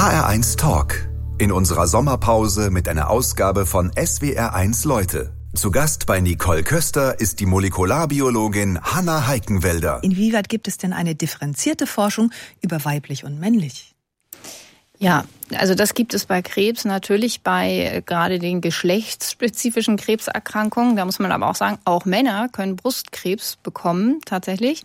HR1 Talk. In unserer Sommerpause mit einer Ausgabe von SWR1 Leute. Zu Gast bei Nicole Köster ist die Molekularbiologin Hanna Heikenwälder. Inwieweit gibt es denn eine differenzierte Forschung über weiblich und männlich? Ja, also das gibt es bei Krebs natürlich bei gerade den geschlechtsspezifischen Krebserkrankungen. Da muss man aber auch sagen, auch Männer können Brustkrebs bekommen tatsächlich.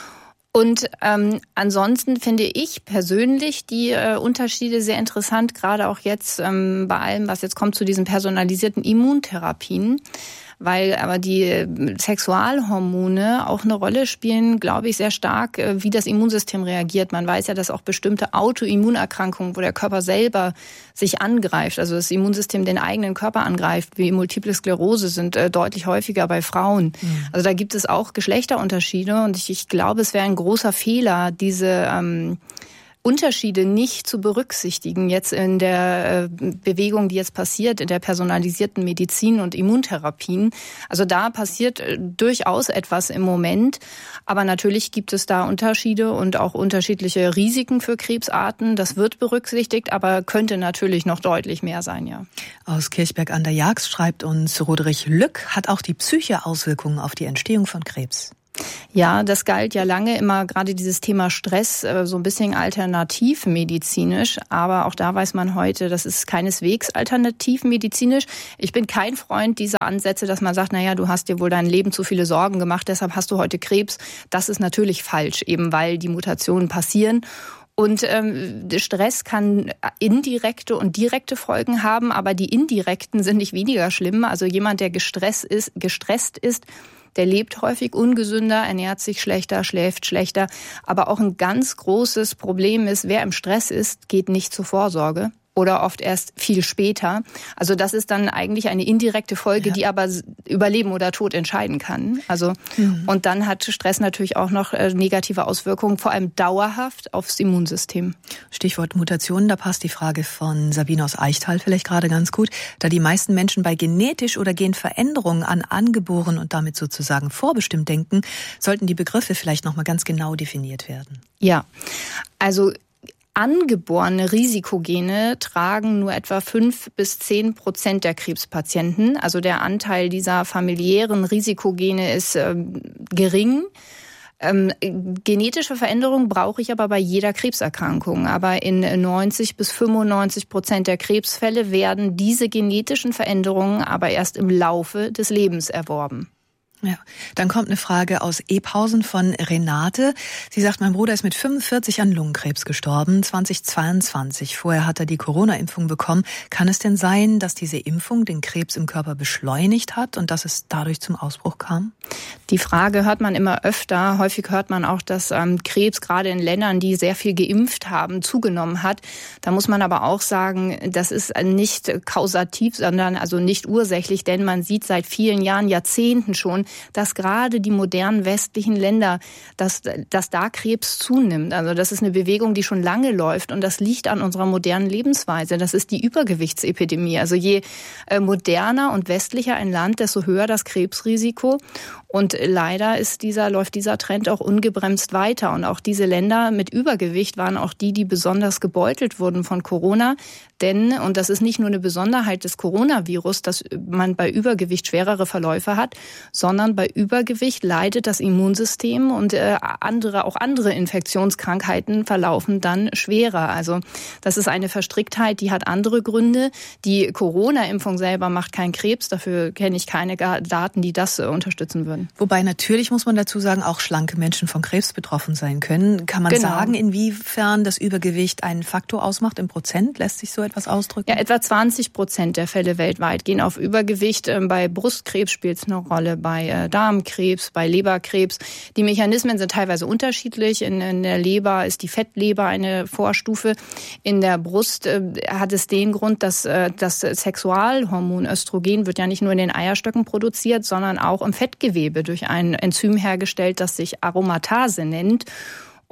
Und ansonsten finde ich persönlich die Unterschiede sehr interessant, gerade auch jetzt bei allem, was jetzt kommt zu diesen personalisierten Immuntherapien, weil aber die Sexualhormone auch eine Rolle spielen, glaube ich, sehr stark, wie das Immunsystem reagiert. Man weiß ja, dass auch bestimmte Autoimmunerkrankungen, wo der Körper selber sich angreift, also das Immunsystem den eigenen Körper angreift, wie Multiple Sklerose, sind deutlich häufiger bei Frauen. Mhm. Also da gibt es auch Geschlechterunterschiede und ich glaube, es wäre ein großer Fehler, diese Unterschiede nicht zu berücksichtigen jetzt in der Bewegung, die jetzt passiert, in der personalisierten Medizin und Immuntherapien. Also da passiert durchaus etwas im Moment, aber natürlich gibt es da Unterschiede und auch unterschiedliche Risiken für Krebsarten. Das wird berücksichtigt, aber könnte natürlich noch deutlich mehr sein, ja. Aus Kirchberg an der Jagst schreibt uns Roderich Lück, hat auch die Psyche Auswirkungen auf die Entstehung von Krebs? Ja, das galt ja lange immer, gerade dieses Thema Stress, so ein bisschen alternativmedizinisch. Aber auch da weiß man heute, das ist keineswegs alternativmedizinisch. Ich bin kein Freund dieser Ansätze, dass man sagt, naja, du hast dir wohl dein Leben zu viele Sorgen gemacht, deshalb hast du heute Krebs. Das ist natürlich falsch, eben weil die Mutationen passieren. Und Stress kann indirekte und direkte Folgen haben, aber die indirekten sind nicht weniger schlimm. Also jemand, der gestresst ist, der lebt häufig ungesünder, ernährt sich schlechter, schläft schlechter. Aber auch ein ganz großes Problem ist, wer im Stress ist, geht nicht zur Vorsorge. Oder oft erst viel später. Also das ist dann eigentlich eine indirekte Folge, die aber über Leben oder Tod entscheiden kann. Also und dann hat Stress natürlich auch noch negative Auswirkungen, vor allem dauerhaft aufs Immunsystem. Stichwort Mutationen, da passt die Frage von Sabine aus Eichtal vielleicht gerade ganz gut. Da die meisten Menschen bei genetisch oder Genveränderungen an angeboren und damit sozusagen vorbestimmt denken, sollten die Begriffe vielleicht noch mal ganz genau definiert werden. Ja, also angeborene Risikogene tragen nur etwa 5-10% der Krebspatienten. Also der Anteil dieser familiären Risikogene ist gering. Genetische Veränderungen brauche ich aber bei jeder Krebserkrankung. Aber in 90-95% der Krebsfälle werden diese genetischen Veränderungen aber erst im Laufe des Lebens erworben. Ja, dann kommt eine Frage aus Ebhausen von Renate. Sie sagt, mein Bruder ist mit 45 an Lungenkrebs gestorben, 2022. Vorher hat er die Corona-Impfung bekommen. Kann es denn sein, dass diese Impfung den Krebs im Körper beschleunigt hat und dass es dadurch zum Ausbruch kam? Die Frage hört man immer öfter. Häufig hört man auch, dass Krebs gerade in Ländern, die sehr viel geimpft haben, zugenommen hat. Da muss man aber auch sagen, das ist nicht kausativ, sondern also nicht ursächlich, denn man sieht seit vielen Jahren, Jahrzehnten schon, dass gerade die modernen westlichen Länder, dass da Krebs zunimmt. Also das ist eine Bewegung, die schon lange läuft und das liegt an unserer modernen Lebensweise. Das ist die Übergewichtsepidemie. Also je moderner und westlicher ein Land, desto höher das Krebsrisiko. Und leider läuft dieser Trend auch ungebremst weiter. Und auch diese Länder mit Übergewicht waren auch die besonders gebeutelt wurden von Corona. Denn, und das ist nicht nur eine Besonderheit des Coronavirus, dass man bei Übergewicht schwerere Verläufe hat, sondern bei Übergewicht leidet das Immunsystem und andere Infektionskrankheiten verlaufen dann schwerer. Also das ist eine Verstricktheit, die hat andere Gründe. Die Corona-Impfung selber macht keinen Krebs. Dafür kenne ich keine Daten, die das unterstützen würden. Wobei natürlich, muss man dazu sagen, auch schlanke Menschen von Krebs betroffen sein können. Kann man sagen, inwiefern das Übergewicht einen Faktor ausmacht? Im Prozent lässt sich so etwas ausdrücken? Ja, etwa 20% der Fälle weltweit gehen auf Übergewicht. Bei Brustkrebs spielt es eine Rolle, bei Darmkrebs, bei Leberkrebs. Die Mechanismen sind teilweise unterschiedlich. In der Leber ist die Fettleber eine Vorstufe. In der Brust hat es den Grund, dass das Sexualhormon Östrogen wird ja nicht nur in den Eierstöcken produziert, sondern auch im Fettgewebe durch ein Enzym hergestellt, das sich Aromatase nennt.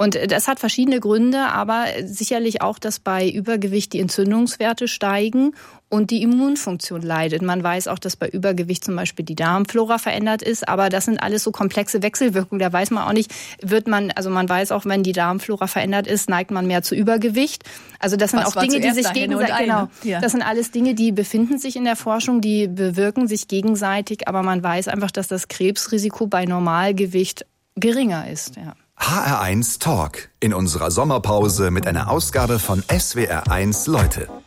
Und das hat verschiedene Gründe, aber sicherlich auch, dass bei Übergewicht die Entzündungswerte steigen und die Immunfunktion leidet. Man weiß auch, dass bei Übergewicht zum Beispiel die Darmflora verändert ist, aber das sind alles so komplexe Wechselwirkungen. Da weiß man auch nicht, man weiß auch, wenn die Darmflora verändert ist, neigt man mehr zu Übergewicht. Also das sind auch Dinge, die sich gegenseitig, das sind alles Dinge, die befinden sich in der Forschung, die bewirken sich gegenseitig, aber man weiß einfach, dass das Krebsrisiko bei Normalgewicht geringer ist, ja. HR1 Talk in unserer Sommerpause mit einer Ausgabe von SWR1 Leute.